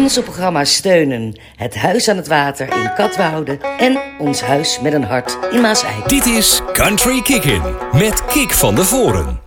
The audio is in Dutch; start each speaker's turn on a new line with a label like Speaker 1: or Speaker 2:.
Speaker 1: Onze programma's steunen Het Huis aan het Water in Katwoude en Ons Huis met een Hart in Maaseik.
Speaker 2: Dit is Country Kick-In met Kik van de Voren.